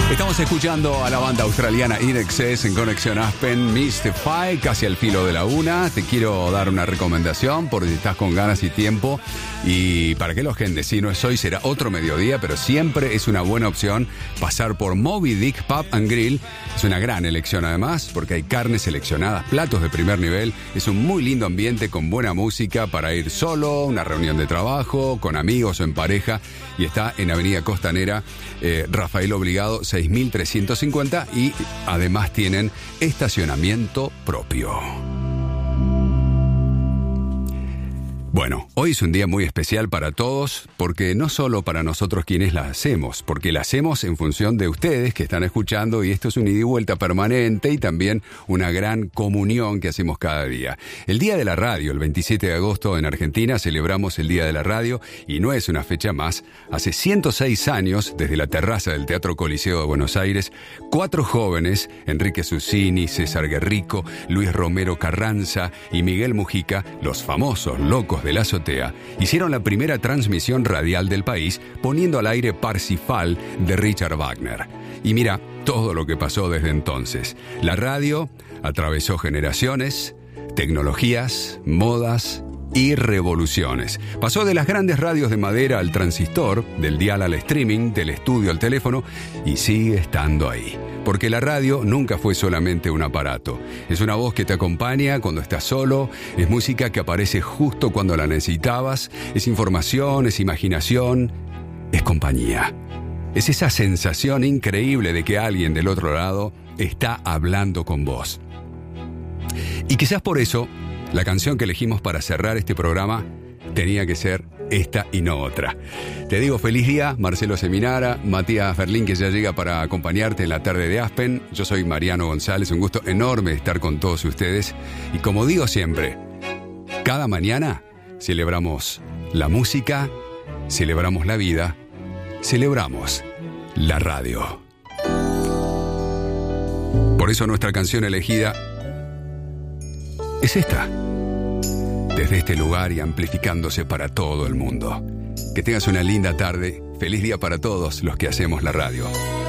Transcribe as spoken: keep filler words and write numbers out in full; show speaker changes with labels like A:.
A: Estamos escuchando a la banda australiana In Excess en Conexión Aspen, Mystify, casi al filo de la una. Te quiero dar una recomendación por si estás con ganas y tiempo. Y para que los gendes, si no es hoy, será otro mediodía, pero siempre es una buena opción pasar por Moby Dick Pub and Grill. Es una gran elección además, porque hay carnes seleccionadas, platos de primer nivel. Es un muy lindo ambiente con buena música para ir solo, una reunión de trabajo, con amigos o en pareja. Y está en Avenida Costanera, eh, Rafael Obligado, seis mil trescientos cincuenta, y además tienen estacionamiento propio. Bueno, hoy es un día muy especial para todos, porque no solo para nosotros quienes la hacemos, porque la hacemos en función de ustedes que están escuchando, y esto es un ida y vuelta permanente y también una gran comunión que hacemos cada día. El Día de la Radio, el veintisiete de agosto en Argentina, celebramos el Día de la Radio, y no es una fecha más. Hace ciento seis años, desde la terraza del Teatro Coliseo de Buenos Aires, cuatro jóvenes, Enrique Susini, César Guerrico, Luis Romero Carranza y Miguel Mujica, los famosos Locos de la Azotea, hicieron la primera transmisión radial del país, poniendo al aire Parsifal de Richard Wagner. Y mira todo lo que pasó desde entonces. La radio atravesó generaciones, tecnologías, modas y revoluciones. Pasó de las grandes radios de madera al transistor, del dial al streaming, del estudio al teléfono, y sigue estando ahí. Porque la radio nunca fue solamente un aparato. Es una voz que te acompaña cuando estás solo, es música que aparece justo cuando la necesitabas, es información, es imaginación, es compañía. Es esa sensación increíble de que alguien del otro lado está hablando con vos. Y quizás por eso, la canción que elegimos para cerrar este programa tenía que ser esta y no otra. Te digo feliz día, Marcelo Seminara, Matías Ferlín, que ya llega para acompañarte en la tarde de Aspen. Yo soy Mariano González, un gusto enorme estar con todos ustedes. Y como digo siempre, cada mañana celebramos la música, celebramos la vida, celebramos la radio. Por eso nuestra canción elegida es esta. Desde este lugar y amplificándose para todo el mundo. Que tengas una linda tarde. Feliz día para todos los que hacemos la radio.